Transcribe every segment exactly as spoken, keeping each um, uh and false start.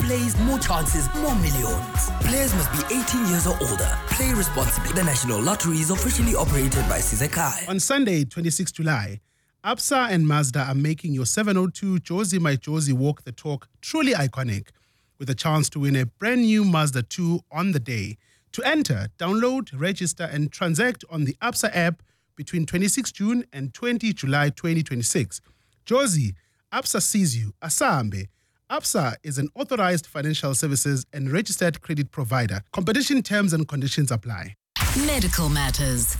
plays, more chances, more millions. Players must be eighteen years or older. Play responsibly. The National Lottery is officially operated by Sizekai. On Sunday, twenty-sixth of July, Absa and Mazda are making your seven oh two Jozi My Jozi Walk the Talk truly iconic, with a chance to win a brand new Mazda two on the day. To enter, download, register and transact on the Absa app between twenty-sixth of June and twentieth of July twenty twenty-six. Jozi, Absa sees you. Asambe. Absa is an authorized financial services and registered credit provider. Competition terms and conditions apply. Medical Matters.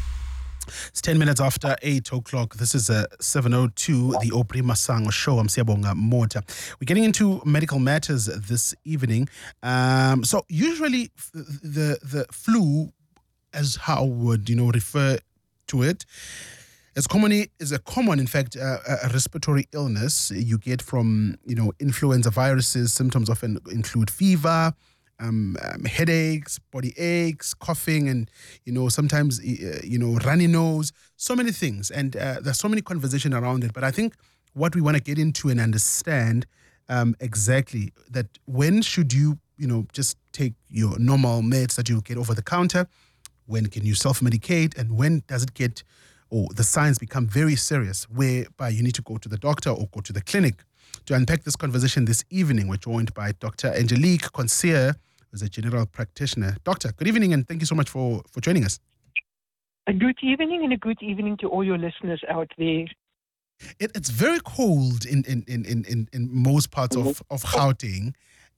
It's ten minutes after eight o'clock. This is a seven oh two, the Aubrey Masango show. I'm Siyabonga Mota. We're getting into medical matters this evening. Um, so usually the the flu, as how would you know refer to it, as commonly is a common, in fact, uh, a respiratory illness you get from you know influenza viruses. Symptoms often include fever, Um, um, headaches, body aches, coughing, and you know sometimes uh, you know runny nose. So many things, and uh, there's so many conversation around it. But I think what we want to get into and understand um, exactly that when should you you know just take your normal meds that you get over the counter, when can you self-medicate, and when does it get or the signs become very serious, whereby you need to go to the doctor or go to the clinic. To unpack this conversation this evening, we're joined by Doctor Angelique Consier, who's a general practitioner. Doctor, good evening, and thank you so much for, for joining us. A good evening and a good evening to all your listeners out there. It, it's very cold in, in, in, in, in most parts of, of Gauteng.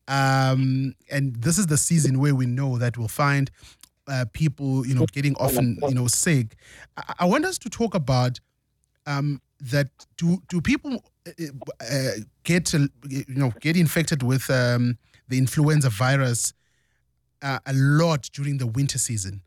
Um, and this is the season where we know that we'll find uh, people, you know, getting often, you know, sick. I, I want us to talk about um, that do do people uh, get uh, you know get infected with um, the influenza virus uh, a lot during the winter season?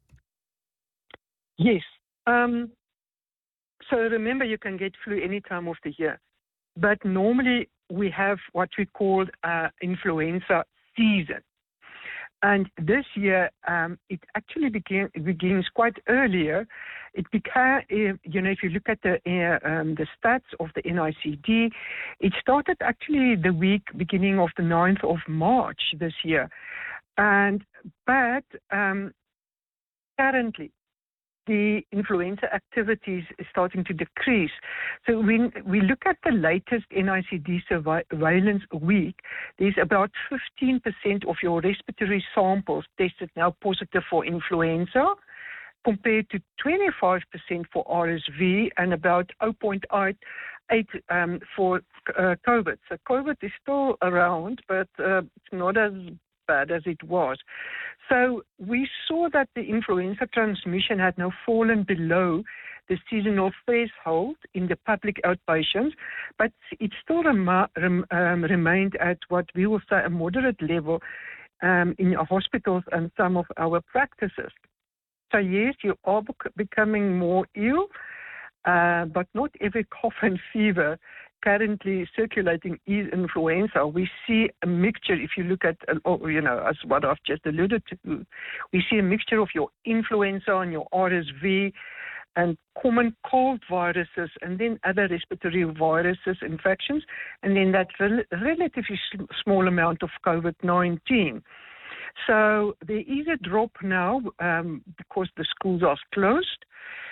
Yes. Um, so remember, you can get flu any time of the year, but normally we have what we call uh, influenza season. And this year, um, it actually begin, begins quite earlier. It began, uh, you know, if you look at the uh, um, the stats of the N I C D, it started actually the week beginning of the ninth of March this year. And but um, currently, the influenza activities is starting to decrease. So when we look at the latest N I C D surveillance week, there's about fifteen percent of your respiratory samples tested now positive for influenza, compared to twenty-five percent for R S V and about zero point eight um, for uh, COVID. So COVID is still around, but uh, it's not as bad as it was. So we saw that the influenza transmission had now fallen below the seasonal threshold in the public outpatients, but it still rem- rem- um, remained at what we will say a moderate level um, in our hospitals and some of our practices. So yes, you are bec- becoming more ill, uh, but not every cough and fever currently circulating is influenza. We see a mixture, if you look at, uh, you know, as what I've just alluded to, we see a mixture of your influenza and your R S V and common cold viruses and then other respiratory viruses, infections, and then that rel- relatively sl- small amount of COVID nineteen. So there is a drop now um, because the schools are closed.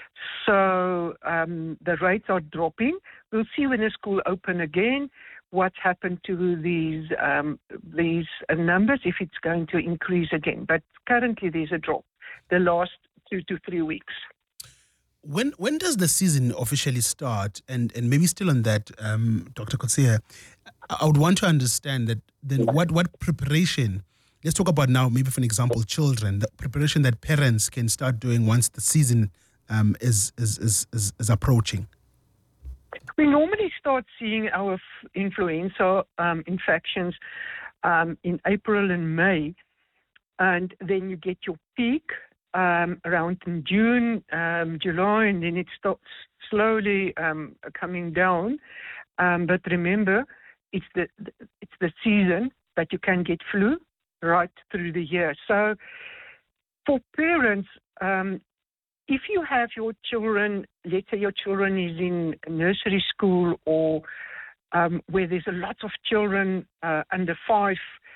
So um, the rates are dropping. We'll see when the school open again what's happened to these um, these uh, numbers, if it's going to increase again. But currently there's a drop the last two to three weeks. When when does the season officially start? And and maybe still on that, um, Doctor Kotsia, I would want to understand that then what, what preparation, let's talk about now, maybe for an example, children, the preparation that parents can start doing once the season um, is, is, is, is, is approaching. We normally start seeing our f- influenza um, infections um, in April and May, and then you get your peak um, around in June, um, July, and then it starts slowly um, coming down. Um, but remember, it's the it's the season that you can get flu right through the year. So for parents, um, if you have your children, let's say your children is in nursery school or um, where there's a lot of children uh, under five,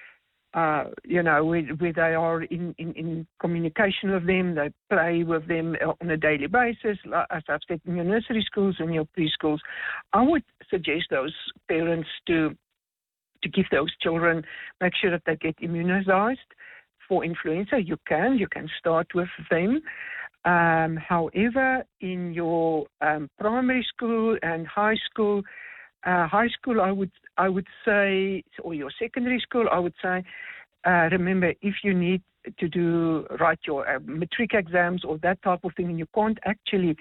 uh, you know, where, where they are in, in, in communication with them, they play with them on a daily basis, as I've said, in your nursery schools and your preschools. I would suggest those parents to to give those children, make sure that they get immunized for influenza. You can, you can start with them. Um, however, in your um, primary school and high school, uh, high school, I would, I would say, or your secondary school, I would say, uh, remember, if you need to do, write your uh, matric exams or that type of thing, and you can't actually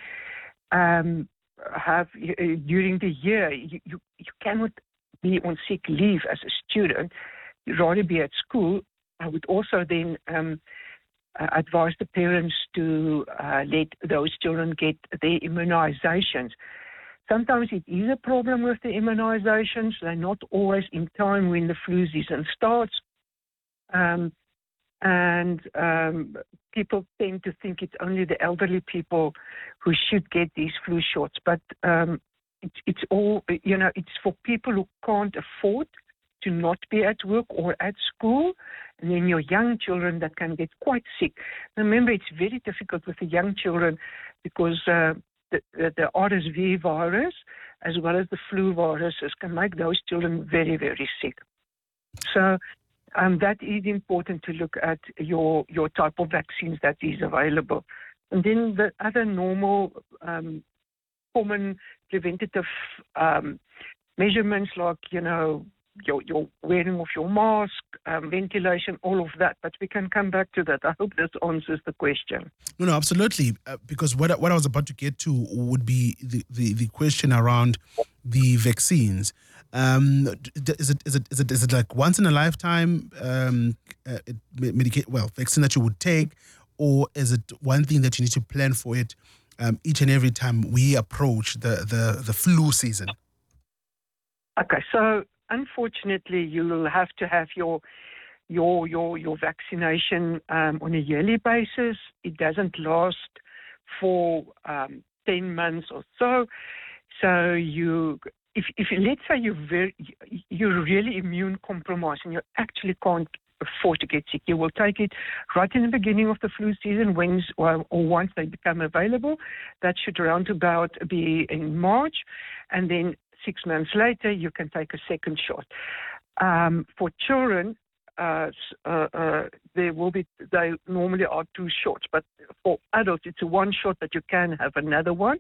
um, have, uh, during the year, you, you, you cannot be on sick leave as a student, you'd rather be at school. I would also then um, uh, advise the parents to uh, let those children get their immunizations. Sometimes it is a problem with the immunizations. They're not always in time when the flu season starts. Um, and um, people tend to think it's only the elderly people who should get these flu shots. But um, It's, it's all, you know, it's for people who can't afford to not be at work or at school, and then your young children that can get quite sick. Remember, it's very difficult with the young children because uh, the, the, the R S V virus, as well as the flu viruses, can make those children very, very sick. So um, that is important to look at your, your type of vaccines that is available. And then the other normal um, common preventative um, measurements like, you know, your, your wearing of your mask, um, ventilation, all of that. But we can come back to that. I hope this answers the question. No, no, absolutely. Uh, because what, what I was about to get to would be the, the, the question around the vaccines. Um, is it is it is it is it like once in a lifetime um, uh, medica- well vaccine that you would take, or is it one thing that you need to plan for it Um, each and every time we approach the, the, the flu season? Okay, so unfortunately, you will have to have your your your your vaccination um, on a yearly basis. It doesn't last for um, ten months or so. So you, if if let's say you're very you're really immune compromised and you actually can't afford to get sick, you will take it right in the beginning of the flu season, when or, or once they become available. That should roundabout be in March, and then six months later you can take a second shot. Um, for children, uh, uh, uh, there will be they normally are two shots, but for adults it's a one shot, but you can have another one.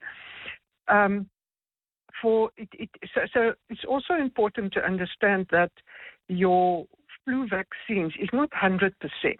Um, for it, it, so, so it's also important to understand that your flu vaccines is not one hundred percent,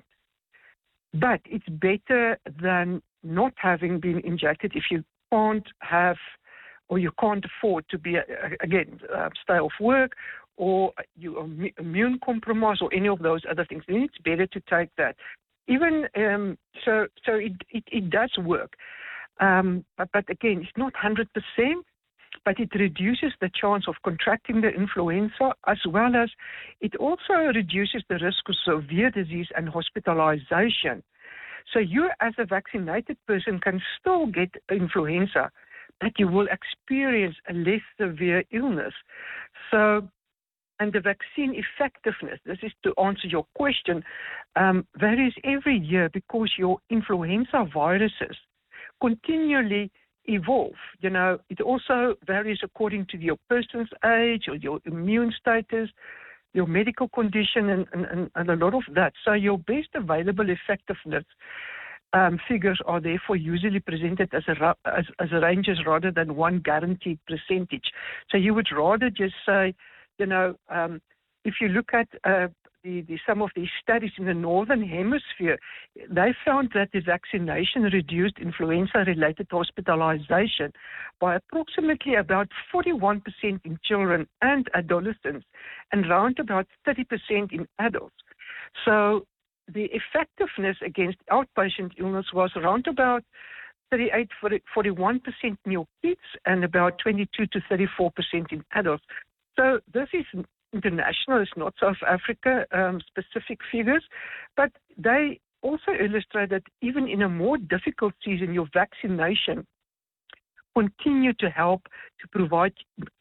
but it's better than not having been injected if you can't have or you can't afford to be, again, uh, stay off work, or you are immune compromised or any of those other things. Then it's better to take that. Even um, so, so it, it, it does work. Um, but, but again, it's not one hundred percent. But it reduces the chance of contracting the influenza, as well as it also reduces the risk of severe disease and hospitalization. So you, as a vaccinated person, can still get influenza, but you will experience a less severe illness. So, and the vaccine effectiveness, this is to answer your question, um, varies every year because your influenza viruses continually evolve. You know, it also varies according to your person's age or your immune status, your medical condition, and, and, and a lot of that. So your best available effectiveness um, figures are therefore usually presented as a as, as a ranges rather than one guaranteed percentage. So you would rather just say, you know, um, if you look at uh, The, the, some of these studies in the Northern Hemisphere, they found that the vaccination reduced influenza-related hospitalization by approximately about forty-one percent in children and adolescents and around about thirty percent in adults. So the effectiveness against outpatient illness was around about thirty-eight to forty-one percent in your kids and about twenty-two to thirty-four percent in adults. So this is international, it's not South Africa um, specific figures, but they also illustrate that even in a more difficult season, your vaccination continue to help to provide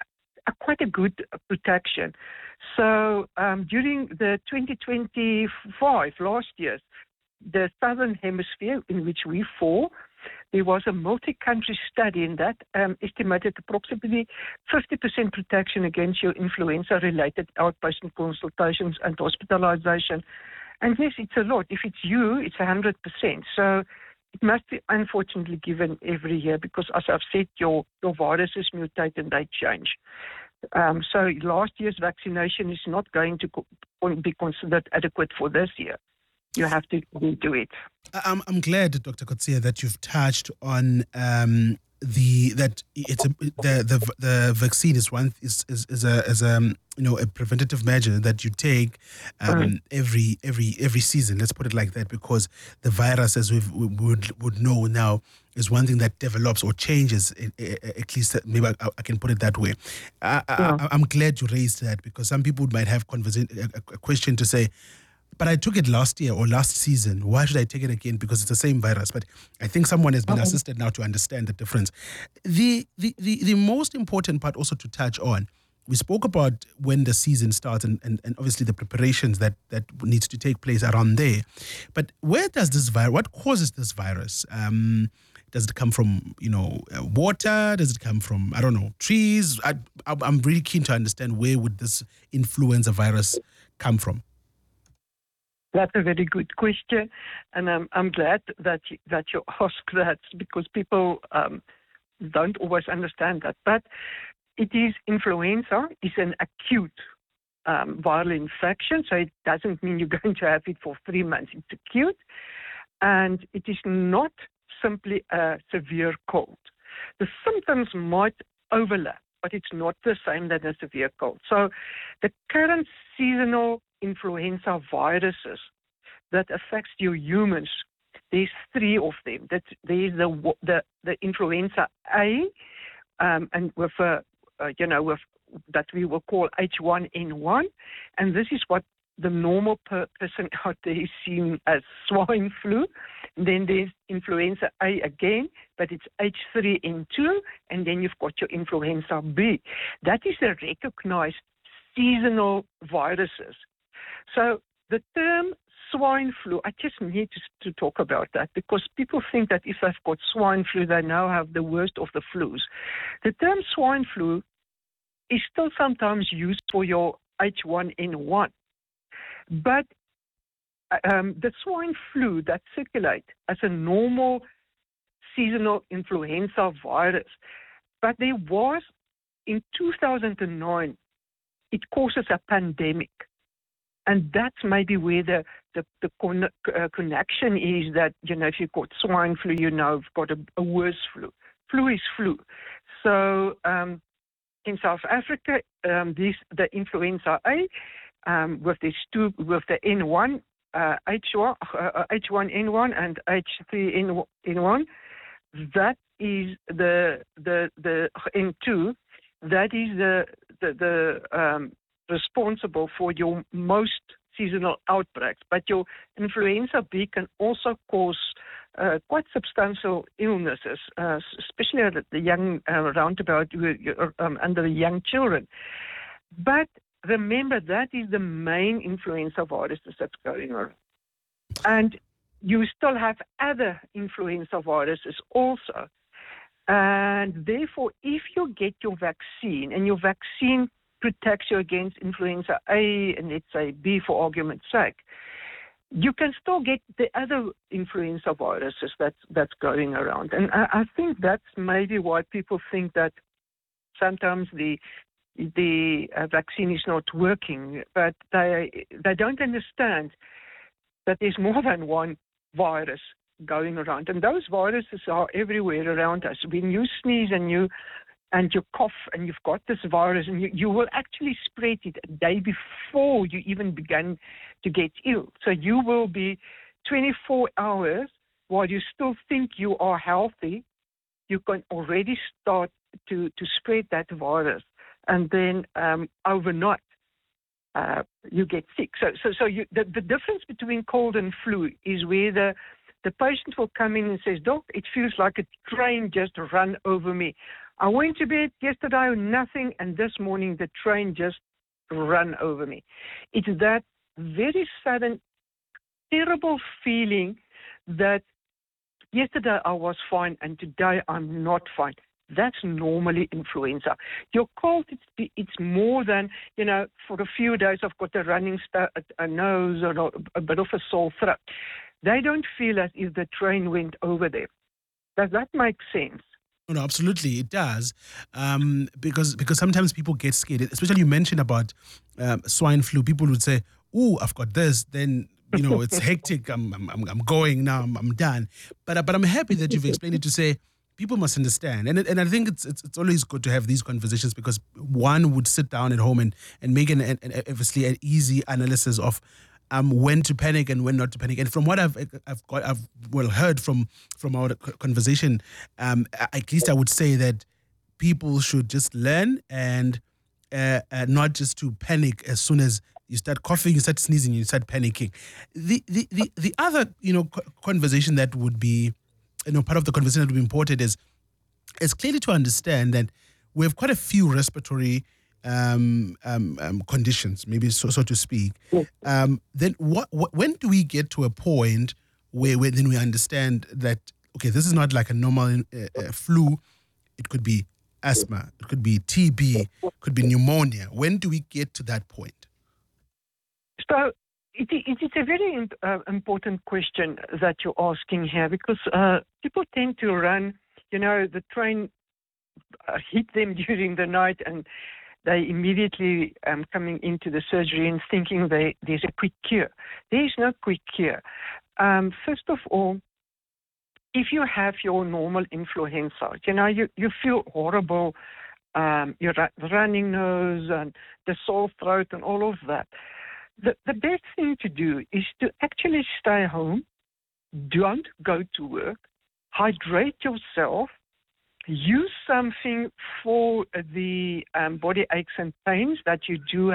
a, quite a good protection. So um, during the twenty twenty-five, last year, the Southern Hemisphere in which we fall, there was a multi-country study in that um, estimated approximately fifty percent protection against your influenza-related outpatient consultations and hospitalization. And yes, it's a lot. If it's you, it's one hundred percent. So it must be unfortunately given every year because, as I've said, your, your viruses mutate and they change. Um, so last year's vaccination is not going to co- be considered adequate for this year. You have to do it. I'm I'm glad, Doctor Coetzee, that you've touched on um, the that it's a, the the the vaccine is one is is, is a as a you know a preventative measure that you take um, mm. every every every season. Let's put it like that, because the virus, as we've, we would would know now, is one thing that develops or changes. At least maybe I, I can put it that way. I, yeah. I, I'm glad you raised that, because some people might have conversa- a, a question to say, but I took it last year or last season. Why should I take it again? Because it's the same virus. But I think someone has been okay. assisted now to understand the difference. The, the the the most important part also to touch on, we spoke about when the season starts and, and, and obviously the preparations that, that needs to take place around there. But where does this virus, what causes this virus? Um, does it come from, you know, uh, water? Does it come from, I don't know, trees? I, I, I'm really keen to understand where would this influenza virus come from? That's a very good question, and I'm I'm glad that you, that you asked that, because people um, don't always understand that. But it is influenza is an acute um, viral infection, so it doesn't mean you're going to have it for three months. It's acute, and it is not simply a severe cold. The symptoms might overlap, but it's not the same as a severe cold. So the current seasonal influenza viruses that affects your humans, there's three of them. That there's the the, the influenza A, um, and with a, uh, you know with that we will call H one N one, and this is what the normal per- person out there is seeing as swine flu. And then there's influenza A again, but it's H three N two, and then you've got your influenza B. That is a recognized seasonal viruses. So the term swine flu, I just need to, to talk about that, because people think that if they've got swine flu, they now have the worst of the flus. The term swine flu is still sometimes used for your H one N one. But um, the swine flu that circulates as a normal seasonal influenza virus, but there was, in two thousand nine, it causes a pandemic. And that's maybe where the, the, the con- uh, connection is that, you know, if you've got swine flu, you know, you've got a, a worse flu. Flu is flu. So um, in South Africa, um, this, the influenza A, um, with, this two, with the N one, uh, H one, uh, H one N one and H three N one, that is the, the, the N two, that is the, the, the um, responsible for your most seasonal outbreaks. But your influenza B can also cause uh, quite substantial illnesses, uh, especially at the young, uh, around about um, under the young children. But remember, that is the main influenza viruses that's going around. And you still have other influenza viruses also. And therefore, if you get your vaccine, and your vaccine protects you against influenza A and let's say B for argument's sake, you can still get the other influenza viruses that's, that's going around. And I, I think that's maybe why people think that sometimes the the uh, vaccine is not working, but they they don't understand that there's more than one virus going around. And those viruses are everywhere around us. When you sneeze and you and you cough and you've got this virus, and you, you will actually spread it a day before you even begin to get ill. So you will be twenty-four hours while you still think you are healthy, you can already start to, to spread that virus. And then um, overnight, uh, you get sick. So, so, so you, the, the difference between cold and flu is where the the patient will come in and says, "Doc, it feels like a train just ran over me. I went to bed yesterday, nothing, and this morning the train just ran over me. It's that very sudden, terrible feeling that yesterday I was fine and today I'm not fine. That's normally influenza. Your cold, it's, it's more than, you know, for a few days I've got a running st- a nose or a bit of a sore throat. They don't feel as if the train went over them. Does that make sense? No, absolutely, it does. Um, because because sometimes people get scared. Especially you mentioned about um, swine flu. People would say, "Oh, I've got this." Then you know it's hectic. I'm I'm I'm going now. I'm, I'm done. But but I'm happy that you've explained it to say people must understand. And it, and I think it's, it's it's always good to have these conversations because one would sit down at home and and make an, an, an obviously an easy analysis of. Um, when to panic and when not to panic, and from what I've I've got I've well heard from from our conversation, um, at least I would say that people should just learn and uh, uh, not just to panic as soon as you start coughing, you start sneezing, you start panicking. The the the, the other you know conversation that would be you know part of the conversation that would be important is is clearly to understand that we have quite a few respiratory. Um, um, um, conditions, maybe so, so to speak. Um, then what, what? When do we get to a point where, where then we understand that okay, this is not like a normal uh, uh, flu. It could be asthma. It could be T B. It could be pneumonia. When do we get to that point? So it, it is a very uh, important question that you're asking here because uh, people tend to run. You know, the train uh, hit them during the night and. They immediately um, coming into the surgery and thinking they, there's a quick cure. There is no quick cure. Um, first of all, if you have your normal influenza, you know, you, you feel horrible, um, your running nose and the sore throat and all of that. The, the best thing to do is to actually stay home, don't go to work, hydrate yourself, use something for the um, body aches and pains that you do